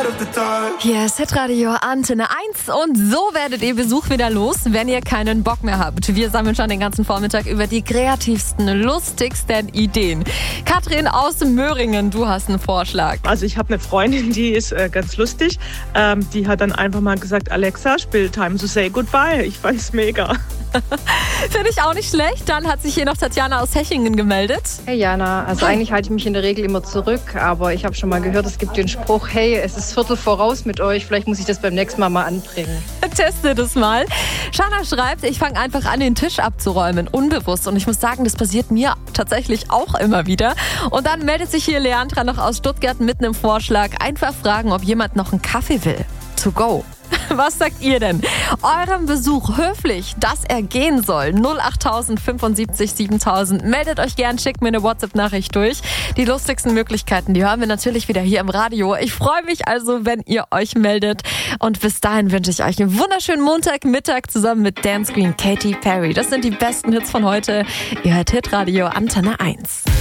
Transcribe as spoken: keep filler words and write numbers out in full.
Hier ist Hitradio Antenne eins und so werdet ihr Besuch wieder los, wenn ihr keinen Bock mehr habt. Wir sammeln schon den ganzen Vormittag über die kreativsten, lustigsten Ideen. Katrin aus Möhringen, du hast einen Vorschlag. Also ich habe eine Freundin, die ist äh, ganz lustig. Ähm, die hat dann einfach mal gesagt, Alexa, spiel Time to Say Goodbye. Ich fand's mega. Finde ich auch nicht schlecht. Dann hat sich hier noch Tatjana aus Hechingen gemeldet. Hey Jana, also eigentlich halte ich mich in der Regel immer zurück, aber ich habe schon mal gehört, es gibt den Spruch, hey, es ist Viertel voraus mit euch, vielleicht muss ich das beim nächsten Mal mal anbringen. Teste das mal. Shana schreibt, ich fange einfach an, den Tisch abzuräumen, unbewusst. Und ich muss sagen, das passiert mir tatsächlich auch immer wieder. Und dann meldet sich hier Leandra noch aus Stuttgart mit einem Vorschlag. Einfach fragen, ob jemand noch einen Kaffee will. To go. Was sagt ihr denn? Eurem Besuch höflich, dass er gehen soll. null acht fünfundsiebzig siebentausend. Meldet euch gern, schickt mir eine WhatsApp-Nachricht durch. Die lustigsten Möglichkeiten, die hören wir natürlich wieder hier im Radio. Ich freue mich also, wenn ihr euch meldet. Und bis dahin wünsche ich euch einen wunderschönen Montagmittag zusammen mit Dance Queen Katy Perry. Das sind die besten Hits von heute. Ihr hört Hitradio Antenne eins.